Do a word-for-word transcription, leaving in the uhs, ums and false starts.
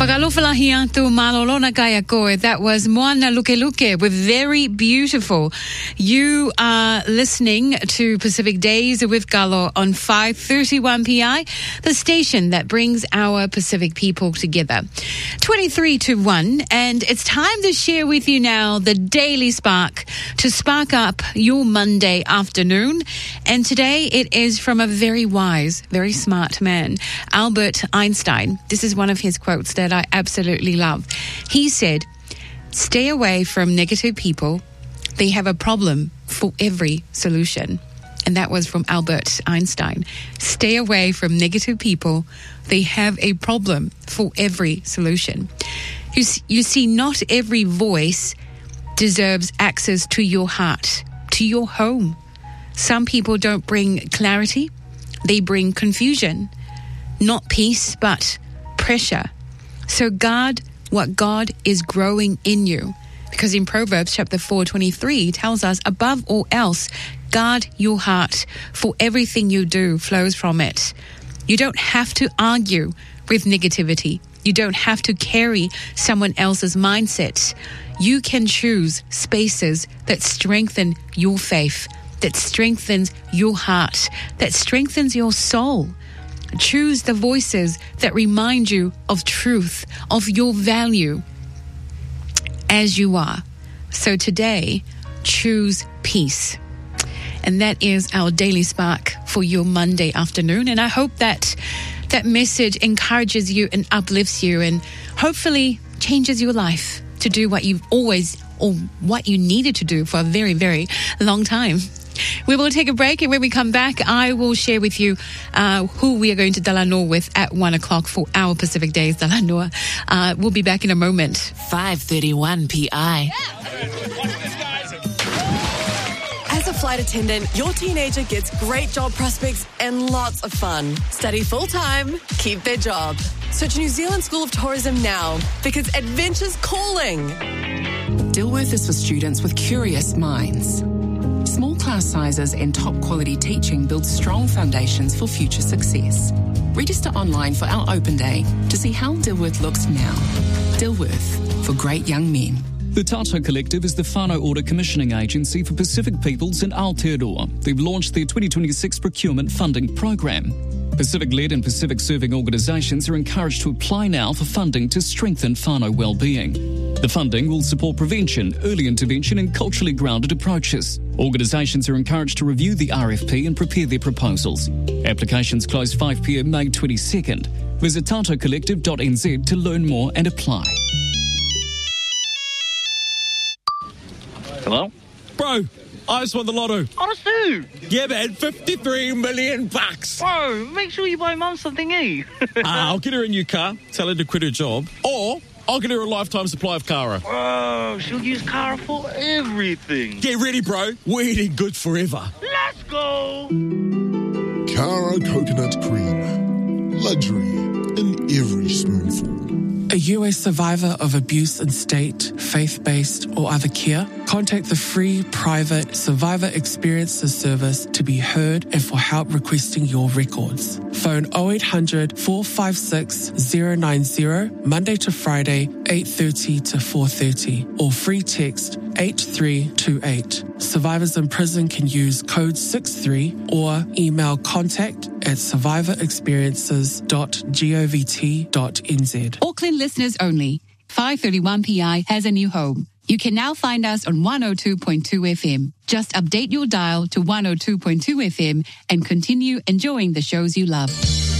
Whakalofalahi atu malolona kaya koe. That was Moana Luke Luke with Very Beautiful. You are listening to Pacific Days with Galo on five thirty-one P I, the station that brings our Pacific people together. twenty-three to one, and it's time to share with you now the Daily Spark to spark up your Monday afternoon. And today it is from a very wise, very smart man, Albert Einstein. This is one of his quotes that I absolutely love. He said, "Stay away from negative people. They have a problem for every solution." And that was from Albert Einstein. Stay away from negative people. They have a problem for every solution. You, you see, not every voice deserves access to your heart, to your home. Some people don't bring clarity. They bring confusion. Not peace, but pressure. So guard what God is growing in you. Because in Proverbs chapter four twenty-three tells us, above all else, guard your heart, for everything you do flows from it. You don't have to argue with negativity. You don't have to carry someone else's mindset. You can choose spaces that strengthen your faith, that strengthens your heart, that strengthens your soul. Choose the voices that remind you of truth, of your value as you are. So today, choose peace. And that is our Daily Spark for your Monday afternoon. And I hope that that message encourages you and uplifts you and hopefully changes your life to do what you've always or what you needed to do for a very, very long time. We will take a break, and when we come back, I will share with you uh, who we are going to Dalanoa with at one o'clock for our Pacific Days Dalanoa. Uh, we'll be back in a moment. five thirty-one P I. As a flight attendant, your teenager gets great job prospects and lots of fun. Study full-time, keep their job. Search New Zealand School of Tourism now, because adventure's calling. Dilworth is for students with curious minds. Small class sizes and top quality teaching build strong foundations for future success. Register online for our open day to see how Dilworth looks now. Dilworth, for great young men. The Tato Collective is the whānau order commissioning agency for Pacific peoples in Aotearoa. They've launched their twenty twenty-six procurement funding program. Pacific-led and Pacific-serving organisations are encouraged to apply now for funding to strengthen whānau well-being. The funding will support prevention, early intervention and culturally grounded approaches. Organisations are encouraged to review the R F P and prepare their proposals. Applications close five p.m. May twenty-second. Visit tato collective dot n z to learn more and apply. Hello? Bro, I just won the lotto. Honestly? Yeah, man, fifty-three million bucks. Bro, make sure you buy Mum something, eh? uh, I'll get her a new car, tell her to quit her job, or I'll get her a lifetime supply of Cara. Bro, she'll use Cara for everything. Get ready, bro. We're eating good forever. Let's go. Cara coconut cream. Luxury in every spoonful. Are you a survivor of abuse in state, faith-based, or other care? Contact the free, private Survivor Experiences service to be heard and for help requesting your records. Phone oh eight hundred, four five six, oh nine oh, Monday to Friday, eight thirty to four thirty, or free text eight three two eight. Survivors in prison can use code six three or email contact at survivor experiences dot govt dot n z. Auckland listeners only. five thirty-one P I has a new home. You can now find us on one oh two point two F M. Just update your dial to one oh two point two F M and continue enjoying the shows you love.